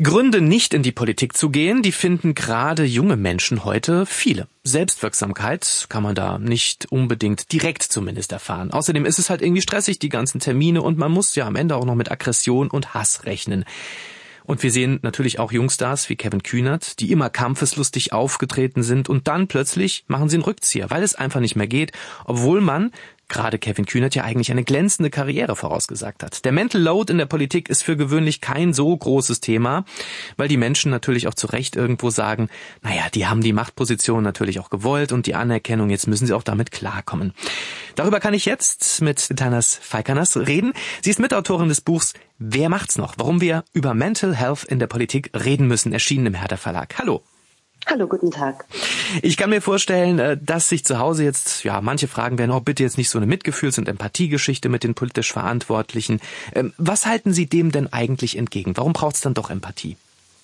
Gründe, nicht in die Politik zu gehen, die finden gerade junge Menschen heute viele. Selbstwirksamkeit kann man da nicht unbedingt direkt zumindest erfahren. Außerdem ist es halt irgendwie stressig, die ganzen Termine, und man muss ja am Ende auch noch mit Aggression und Hass rechnen. Und wir sehen natürlich auch Jungstars wie Kevin Kühnert, die immer kampfeslustig aufgetreten sind, und dann plötzlich machen sie einen Rückzieher, weil es einfach nicht mehr geht, obwohl man, gerade Kevin Kühnert, ja eigentlich eine glänzende Karriere vorausgesagt hat. Der Mental Load in der Politik ist für gewöhnlich kein so großes Thema, weil die Menschen natürlich auch zu Recht irgendwo sagen, naja, die haben die Machtposition natürlich auch gewollt und die Anerkennung, jetzt müssen sie auch damit klarkommen. Darüber kann ich jetzt mit Tanas Feikanas reden. Sie ist Mitautorin des Buchs Wer macht's noch? Warum wir über Mental Health in der Politik reden müssen, erschienen im Hertha Verlag. Hallo. Hallo, guten Tag. Ich kann mir vorstellen, dass sich zu Hause jetzt, manche fragen werden, bitte jetzt nicht so eine Mitgefühls- und Empathiegeschichte mit den politisch Verantwortlichen. Was halten Sie dem denn eigentlich entgegen? Warum braucht es dann doch Empathie?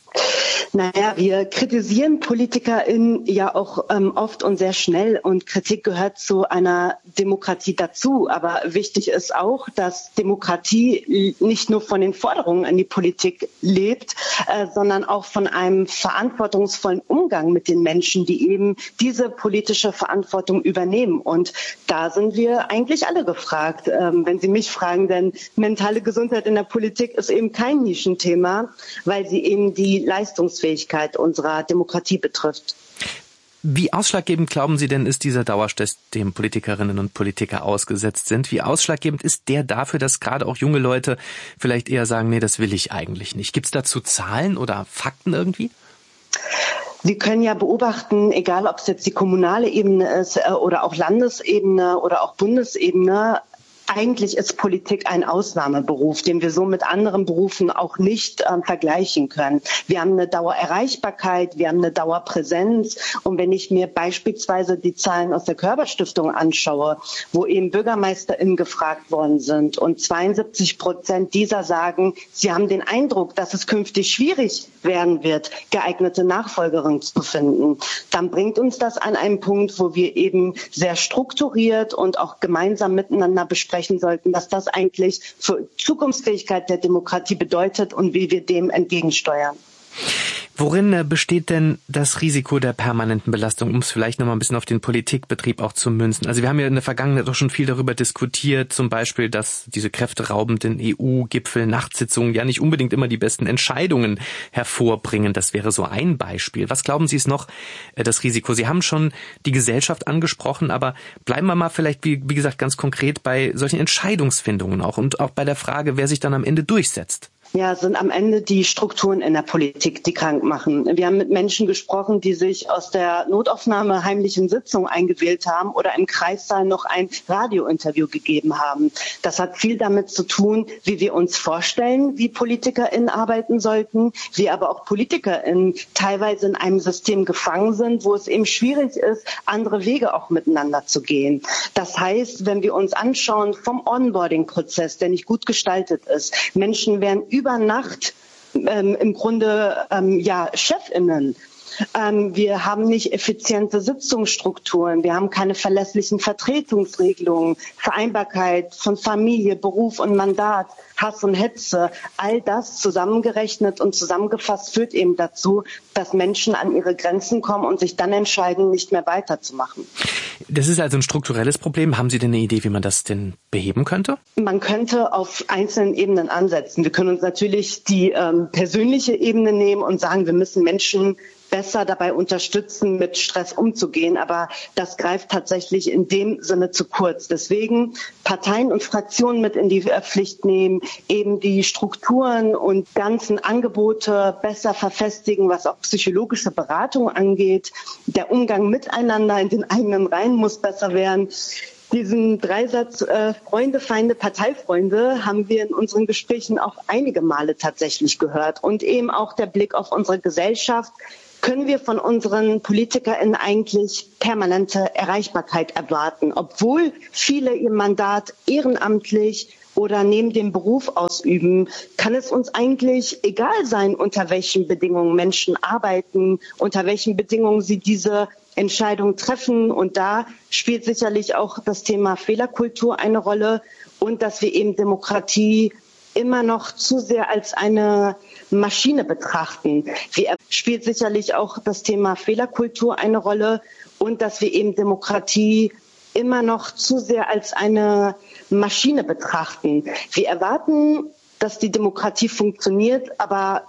Naja, wir kritisieren PolitikerInnen ja auch oft und sehr schnell, und Kritik gehört zu einer Demokratie dazu. Aber wichtig ist auch, dass Demokratie nicht nur von den Forderungen an die Politik lebt, sondern auch von einem verantwortungsvollen Umgang mit den Menschen, die eben diese politische Verantwortung übernehmen. Und da sind wir eigentlich alle gefragt. Wenn Sie mich fragen, denn mentale Gesundheit in der Politik ist eben kein Nischenthema, weil sie eben die Leistungsfähigkeit unserer Demokratie betrifft. Wie ausschlaggebend, glauben Sie denn, ist dieser Dauerstress, dem Politikerinnen und Politiker ausgesetzt sind? Wie ausschlaggebend ist der dafür, dass gerade auch junge Leute vielleicht eher sagen, nee, das will ich eigentlich nicht? Gibt es dazu Zahlen oder Fakten irgendwie? Sie können ja beobachten, egal ob es jetzt die kommunale Ebene ist oder auch Landesebene oder auch Bundesebene, eigentlich ist Politik ein Ausnahmeberuf, den wir so mit anderen Berufen auch nicht vergleichen können. Wir haben eine Dauererreichbarkeit, wir haben eine Dauerpräsenz. Und wenn ich mir beispielsweise die Zahlen aus der Körber-Stiftung anschaue, wo eben BürgermeisterInnen gefragt worden sind und 72% dieser sagen, sie haben den Eindruck, dass es künftig schwierig werden wird, geeignete Nachfolgerinnen zu finden, dann bringt uns das an einen Punkt, wo wir eben sehr strukturiert und auch gemeinsam miteinander besprechen sollten, was das eigentlich für Zukunftsfähigkeit der Demokratie bedeutet und wie wir dem entgegensteuern. Worin besteht denn das Risiko der permanenten Belastung, um es vielleicht nochmal ein bisschen auf den Politikbetrieb auch zu münzen? Also wir haben ja in der Vergangenheit doch schon viel darüber diskutiert, zum Beispiel, dass diese kräfteraubenden EU-Gipfel, Nachtsitzungen ja nicht unbedingt immer die besten Entscheidungen hervorbringen. Das wäre so ein Beispiel. Was glauben Sie ist noch das Risiko? Sie haben schon die Gesellschaft angesprochen, aber bleiben wir mal vielleicht, wie gesagt, ganz konkret bei solchen Entscheidungsfindungen auch und auch bei der Frage, wer sich dann am Ende durchsetzt. Ja, es sind am Ende die Strukturen in der Politik, die krank machen. Wir haben mit Menschen gesprochen, die sich aus der Notaufnahme heimlichen Sitzung eingewählt haben oder im Kreissaal noch ein Radiointerview gegeben haben. Das hat viel damit zu tun, wie wir uns vorstellen, wie PolitikerInnen arbeiten sollten, wie aber auch PolitikerInnen teilweise in einem System gefangen sind, wo es eben schwierig ist, andere Wege auch miteinander zu gehen. Das heißt, wenn wir uns anschauen vom Onboarding-Prozess, der nicht gut gestaltet ist, Menschen werden über Nacht im Grunde ChefInnen. Wir haben nicht effiziente Sitzungsstrukturen, wir haben keine verlässlichen Vertretungsregelungen, Vereinbarkeit von Familie, Beruf und Mandat, Hass und Hetze. All das zusammengerechnet und zusammengefasst führt eben dazu, dass Menschen an ihre Grenzen kommen und sich dann entscheiden, nicht mehr weiterzumachen. Das ist also ein strukturelles Problem. Haben Sie denn eine Idee, wie man das denn beheben könnte? Man könnte auf einzelnen Ebenen ansetzen. Wir können uns natürlich die persönliche Ebene nehmen und sagen, wir müssen Menschen besser dabei unterstützen, mit Stress umzugehen. Aber das greift tatsächlich in dem Sinne zu kurz. Deswegen Parteien und Fraktionen mit in die Pflicht nehmen, eben die Strukturen und ganzen Angebote besser verfestigen, was auch psychologische Beratung angeht. Der Umgang miteinander in den eigenen Reihen muss besser werden. Diesen Dreisatz Freunde, Feinde, Parteifreunde haben wir in unseren Gesprächen auch einige Male tatsächlich gehört. Und eben auch der Blick auf unsere Gesellschaft. Können wir von unseren PolitikerInnen eigentlich permanente Erreichbarkeit erwarten, obwohl viele ihr Mandat ehrenamtlich oder neben dem Beruf ausüben? Kann es uns eigentlich egal sein, unter welchen Bedingungen Menschen arbeiten, unter welchen Bedingungen sie diese Entscheidung treffen? Und da spielt sicherlich auch das Thema Fehlerkultur eine Rolle und dass wir eben Demokratie immer noch zu sehr als eine Maschine betrachten. Spielt sicherlich auch das Thema Fehlerkultur eine Rolle und dass wir eben Demokratie immer noch zu sehr als eine Maschine betrachten. Wir erwarten, dass die Demokratie funktioniert, aber